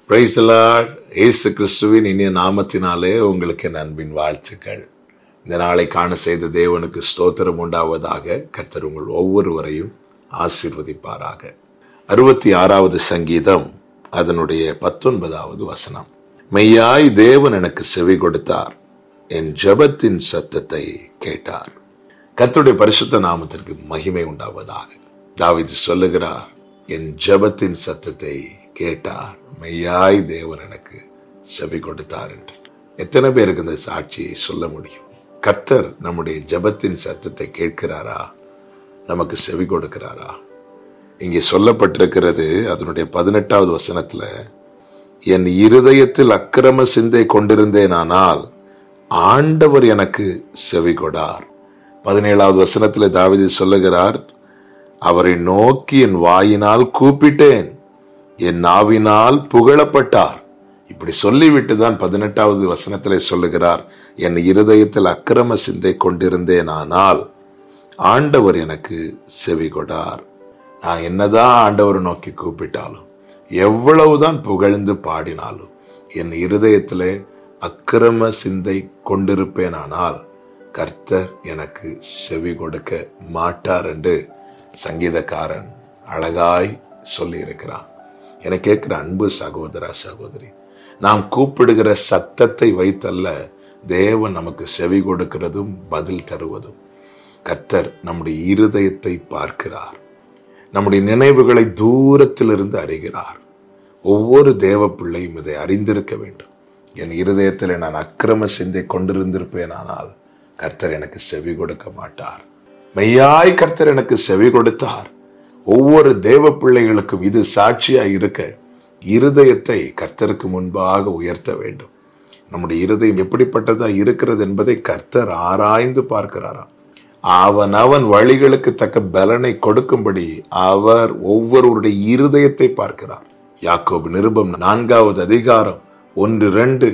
Praise the Lord. இயேசு கிறிஸ்துவின் இனிய நாமத்தினாலே உங்களுக்கு என் அன்பின் வாழ்த்துக்கள். இந்த நாளை காண செய்த தேவனுக்கு ஸ்தோத்திரம் உண்டாவதாக. கர்த்தர் உங்கள் ஒவ்வொருவரையும் ஆசீர்வதிப்பாராக. 66வது சங்கீதம் அதனுடைய 19வது வசனம். மெய்யாய் தேவன் எனக்கு செவி கொடுத்தார், என் ஜெபத்தின் சத்தத்தை கேட்டார். கர்த்தருடைய பரிசுத்த நாமத்திற்கு மகிமை உண்டாவதாக. தாவீது சொல்லுகிறார், என் ஜெபத்தின் சத்தத்தை கேட்டார், மெய்யாய் தேவன் எனக்கு செவி கொடுத்தார் என்று. எத்தனை பேருக்கு இந்த சாட்சியை சொல்ல முடியும்? கர்த்தர் நம்முடைய ஜெபத்தின் சத்தத்தை கேட்கிறாரா? நமக்கு செவி கொடுக்கிறாரா? இங்கே சொல்லப்பட்டிருக்கிறது அதனுடைய 18வது வசனத்துல, என் இருதயத்தில் அக்கிரம சிந்தை கொண்டிருந்தேனானால் ஆண்டவர் எனக்கு செவி கொடார். 17வது வசனத்துல தாவீது சொல்லுகிறார், அவரை நோக்கி என் வாயினால் கூப்பிட்டேன், என் நாவினால் புகழப்பட்டார். இப்படி சொல்லிவிட்டு தான் 18வது வசனத்திலே சொல்லுகிறார், என் இருதயத்தில் அக்கிரம சிந்தை கொண்டிருந்தேனானால் ஆண்டவர் எனக்கு செவி கொடார். நான் என்னதான் ஆண்டவரை நோக்கி கூப்பிட்டாலும், எவ்வளவுதான் புகழ்ந்து பாடினாலும், என் இருதயத்திலே அக்கிரம சிந்தை கொண்டிருப்பேனானால் கர்த்தர் எனக்கு செவி கொடுக்க மாட்டார் என்று சங்கீதக்காரன் அழகாய் சொல்லி இருக்கிறான். என கேட்கிற அன்பு சகோதரா சகோதரி, நாம் கூப்பிடுகிற சத்தத்தை வைத்தல்ல தேவன் நமக்கு செவி கொடுக்கிறதும் பதில் தருவதும். கர்த்தர் நம்முடைய இருதயத்தை பார்க்கிறார், நம்முடைய நினைவுகளை தூரத்திலிருந்து அறிகிறார். ஒவ்வொரு தேவ பிள்ளையும் இதை அறிந்திருக்க வேண்டும். என் இருதயத்தில் நான் அக்கிரம சிந்தை கொண்டிருந்திருப்பேனானால் கர்த்தர் எனக்கு செவி கொடுக்க மாட்டார். மெய்யாய் கர்த்தர் எனக்கு செவி கொடுத்தார். ஒவ்வொரு தேவ பிள்ளைகளுக்கும் இது சாட்சியாய் இருக்க இருதயத்தை கர்த்தருக்கு முன்பாக உயர்த்த வேண்டும். நம்முடைய இருதயம் எப்படிப்பட்டதா இருக்கிறது என்பதை கர்த்தர் ஆராய்ந்து பார்க்கிறாராம். அவன் வழிகளுக்கு தக்க பலனை கொடுக்கும்படி அவர் ஒவ்வொருவருடைய இருதயத்தை பார்க்கிறார். யாக்கோபு நிருபம் 4வது அதிகாரம் 1, 2,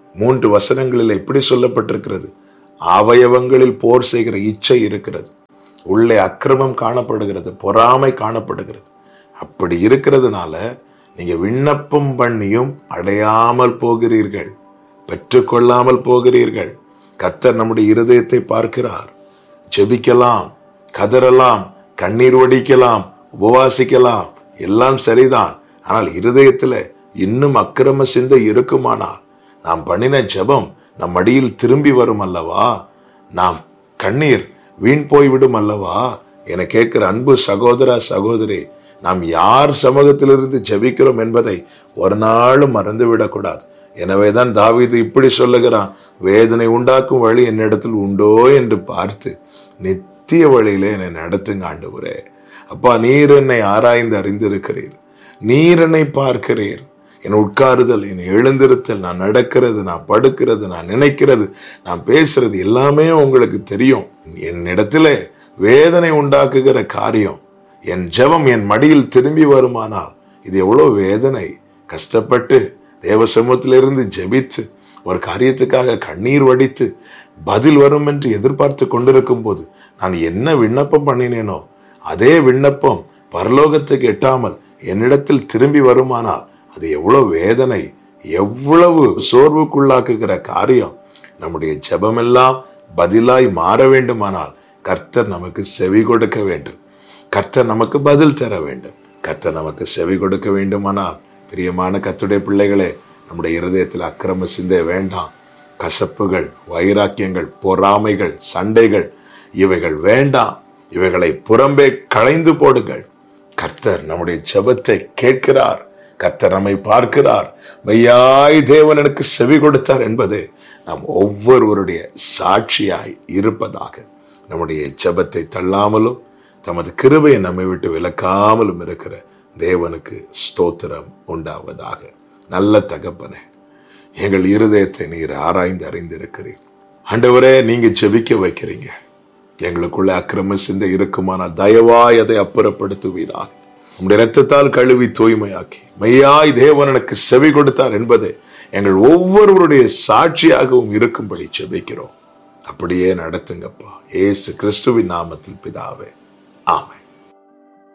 3 வசனங்களில் எப்படி சொல்லப்பட்டிருக்கிறது? அவயவங்களில் போர் செய்கிற இச்சை இருக்கிறது, உள்ளே அக்கிரமம் காணப்படுகிறது, பொறாமை காணப்படுகிறது. அப்படி இருக்கிறதுனால நீங்க விண்ணப்பம் பண்ணியும் அடையாமல் போகிறீர்கள், பெற்றுக்கொள்ளாமல் போகிறீர்கள். கர்த்தர் நம்முடைய இருதயத்தை பார்க்கிறார். ஜெபிக்கலாம், கதறலாம், கண்ணீர் வடிக்கலாம், உபவாசிக்கலாம், எல்லாம் சரிதான். ஆனால் இருதயத்துல இன்னும் அக்கிரம சிந்தை இருக்குமானால் நாம் பண்ணின ஜெபம் நம் மடியில் திரும்பி வரும் அல்லவா? நாம் கண்ணீர் வீண் போய்விடும் அல்லவா? என கேட்கிற அன்பு சகோதரா சகோதரி, நாம் யார் சமூகத்திலிருந்து ஜெபிக்கிறோம் என்பதை ஒரு நாளும் மறந்துவிடக்கூடாது. எனவேதான் தாவீது இப்படி சொல்லுகிறான், வேதனை உண்டாக்கும் வழி என்னிடத்தில் உண்டோ என்று பார்த்து நித்திய வழியிலே என்னை நடத்துங்க ஆண்டவரே. அப்பா, நீர் என்னை ஆராய்ந்து அறிந்திருக்கிறீர், நீர் என்னை பார்க்கிறீர். என் உட்காருதல், என் எழுந்திருத்தல், நான் நடக்கிறது, நான் படுக்கிறது, நான் நினைக்கிறது, நான் பேசுறது எல்லாமே உங்களுக்கு தெரியும். என்னிடத்திலே வேதனை உண்டாக்குகிற காரியம், என் ஜெபம் என் மடியில் திரும்பி வருமானால் இது எவ்வளவு வேதனை. கஷ்டப்பட்டு தேவ சமூகத்திலிருந்து ஜெபித்து ஒரு காரியத்துக்காக கண்ணீர் வடித்து பதில் வரும் என்று எதிர்பார்த்து கொண்டிருக்கும் போது நான் என்ன விண்ணப்பம் பண்ணினேனோ அதே விண்ணப்பம் பரலோகத்துக்கு எட்டாமல் என்னிடத்தில் திரும்பி வருமானால் அது எவ்வளவு வேதனை, எவ்வளவு சோர்வுக்குள்ளாக்குகிற காரியம். நம்முடைய ஜெபமெல்லாம் பதிலாய் மாற வேண்டுமானால் கர்த்தர் நமக்கு செவி கொடுக்க வேண்டும், கர்த்தர் நமக்கு பதில் தர வேண்டும், கர்த்தர் நமக்கு செவி கொடுக்க வேண்டுமானால் பிரியமான கர்த்தருடைய பிள்ளைகளே, நம்முடைய இருதயத்தில் அக்கிரம சிந்தை வேண்டாம். கசப்புகள், வைராக்கியங்கள், பொறாமைகள், சண்டைகள் இவைகள் வேண்டாம். இவைகளை புறம்பே களைந்து போடுங்கள். கர்த்தர் நம்முடைய ஜெபத்தை கேட்கிறார், கர்த்தர் நம்மை பார்க்கிறார். மெய்யாய் தேவன் எனக்கு செவி கொடுத்தார் என்பது நாம் ஒவ்வொருவருடைய சாட்சியாய் இருப்பதாக. நம்முடைய ஜெபத்தை தள்ளாமலும் தமது கிருபையை நம்மை விட்டு விலக்காமலும் இருக்கிற தேவனுக்கு ஸ்தோத்திரம் உண்டாவதாக. நல்ல தகப்பனே, எங்கள் இருதயத்தை நீர் ஆராய்ந்து அறிந்திருக்கிறீர். ஆண்டவரே, நீங்க ஜெபிக்க வைக்கிறீங்க. எங்களுக்குள்ள அக்கிரம சிந்தை இருக்குமானால் தயவாய் அதை அப்புறப்படுத்துவீராக. உம்முடைய இரத்தத்தால் கழுவி தூய்மையாக்கி மெய்யாய் தேவன் எனக்கு செவி கொடுத்தார் என்பது எங்கள் ஒவ்வொருவருடைய சாட்சியாகவும் இருக்கும்படி ஜெபிக்கிறோம். அப்படியே நடத்துங்கப்பா, இயேசு கிறிஸ்துவின் நாமத்தில் பிதாவே, ஆமென்.